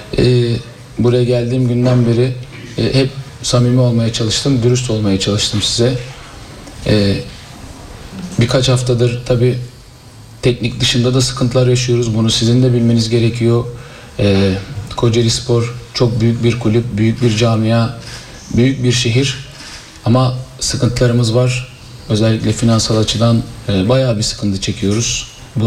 Buraya geldiğim günden beri hep samimi olmaya çalıştım, dürüst olmaya çalıştım size. Birkaç haftadır tabii teknik dışında da sıkıntılar yaşıyoruz. Bunu sizin de bilmeniz gerekiyor. Kocaelispor çok büyük bir kulüp, büyük bir camia, büyük bir şehir. Ama sıkıntılarımız var. Özellikle finansal açıdan bayağı bir sıkıntı çekiyoruz.